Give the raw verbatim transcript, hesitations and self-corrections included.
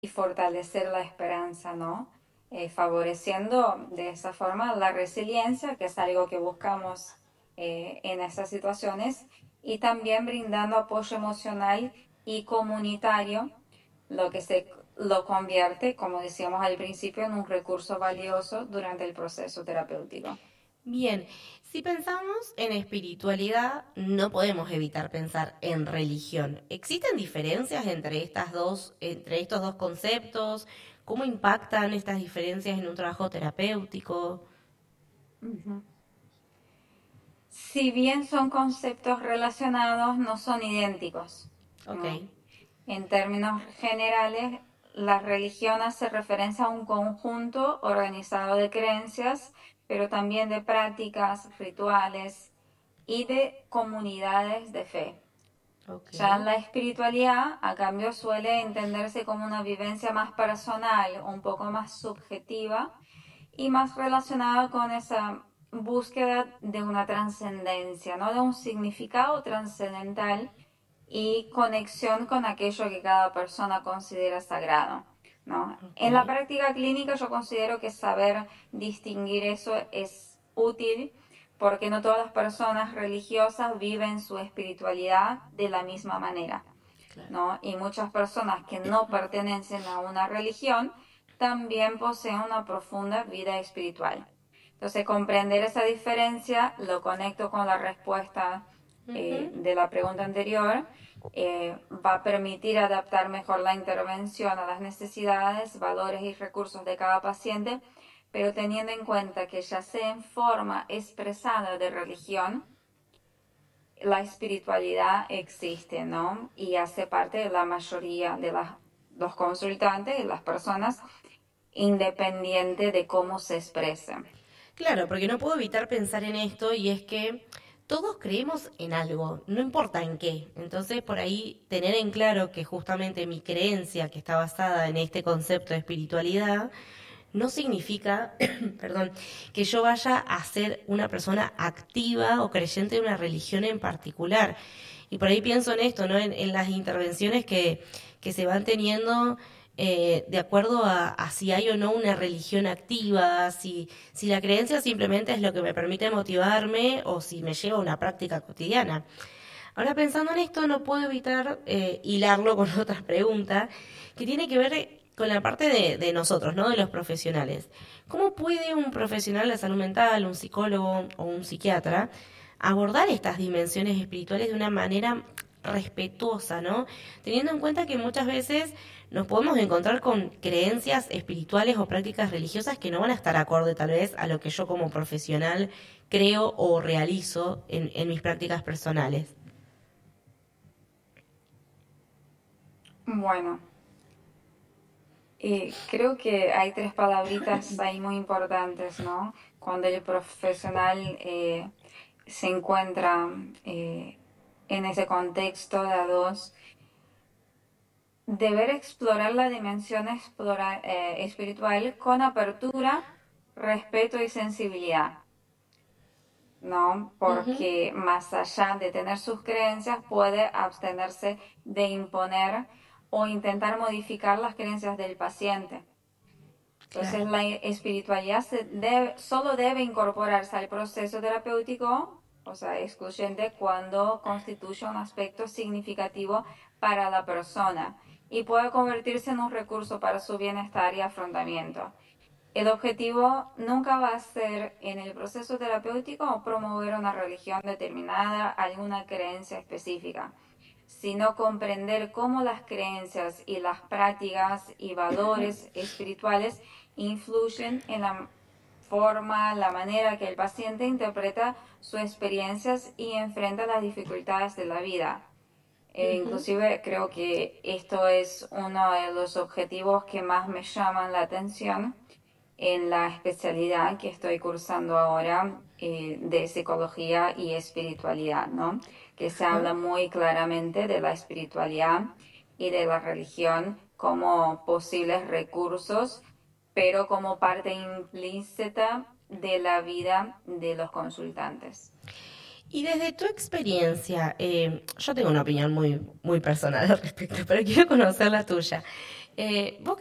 y fortalecer la esperanza, ¿no? Eh, favoreciendo de esa forma la resiliencia, que es algo que buscamos eh, en estas situaciones, y también brindando apoyo emocional y comunitario, lo que se lo convierte, como decíamos al principio, en un recurso valioso durante el proceso terapéutico. Bien, si pensamos en espiritualidad, no podemos evitar pensar en religión. ¿Existen diferencias entre estas dos, entre estos dos conceptos? ¿Cómo impactan estas diferencias en un trabajo terapéutico? Ujú. Si bien son conceptos relacionados, no son idénticos, Ok, ¿no? En términos generales, la religión hace referencia a un conjunto organizado de creencias, pero también de prácticas, rituales y de comunidades de fe. ok. Ya la espiritualidad, a cambio, suele entenderse como una vivencia más personal, un poco más subjetiva y más relacionada con esa búsqueda de una trascendencia, ¿no? De un significado trascendental y conexión con aquello que cada persona considera sagrado, ¿no? Ok. En la práctica clínica yo considero que saber distinguir eso es útil porque no todas las personas religiosas viven su espiritualidad de la misma manera, Claro. ¿no? Y muchas personas que no pertenecen a una religión también poseen una profunda vida espiritual. Entonces, comprender esa diferencia lo conecto con la respuesta eh, Ujú. de la pregunta anterior. Eh, va a permitir adaptar mejor la intervención a las necesidades, valores y recursos de cada paciente, pero teniendo en cuenta que ya sea en forma expresada de religión, la espiritualidad existe, ¿no? Y hace parte de la mayoría de las, los consultantes y las personas, independiente de cómo se expresen. Claro, porque no puedo evitar pensar en esto y es que todos creemos en algo, no importa en qué. Entonces, por ahí tener en claro que justamente mi creencia, que está basada en este concepto de espiritualidad, no significa, perdón, que yo vaya a ser una persona activa o creyente de una religión en particular. Y por ahí pienso en esto, ¿no? En, en las intervenciones que, que se van teniendo eh, de acuerdo a, a si hay o no una religión activa, si, si la creencia simplemente es lo que me permite motivarme o si me lleva a una práctica cotidiana. Ahora pensando en esto no puedo evitar eh, hilarlo con otra pregunta que tiene que ver con la parte de, de nosotros, ¿no? De los profesionales. ¿Cómo puede un profesional de salud mental, un psicólogo o un psiquiatra abordar estas dimensiones espirituales de una manera respetuosa, ¿no? Teniendo en cuenta que muchas veces nos podemos encontrar con creencias espirituales o prácticas religiosas que no van a estar acorde tal vez a lo que yo como profesional creo o realizo en, en mis prácticas personales. Bueno, eh, creo que hay tres palabritas ahí muy importantes, ¿no? Cuando el profesional eh, se encuentra eh, en ese contexto de a dos, deber explorar la dimensión explora- eh, espiritual con apertura, respeto y sensibilidad, ¿no? Ujú. Porque más allá de tener sus creencias, puede abstenerse de imponer o intentar modificar las creencias del paciente. Claro. Entonces, la espiritualidad se debe, solo debe incorporarse al proceso terapéutico, o sea, excluyente, cuando constituye un aspecto significativo para la persona y puede convertirse en un recurso para su bienestar y afrontamiento. El objetivo nunca va a ser en el proceso terapéutico promover una religión determinada, alguna creencia específica, sino comprender cómo las creencias y las prácticas y valores espirituales influyen en la forma, la manera que el paciente interpreta sus experiencias y enfrenta las dificultades de la vida. Eh, Ujú. inclusive creo que esto es uno de los objetivos que más me llaman la atención en la especialidad que estoy cursando ahora eh, de psicología y espiritualidad, ¿no? Que se Ajá. habla muy claramente de la espiritualidad y de la religión como posibles recursos, pero como parte implícita de la vida de los consultantes. Y desde tu experiencia, eh, yo tengo una opinión muy, muy personal al respecto, pero quiero conocer la tuya. Eh, ¿vos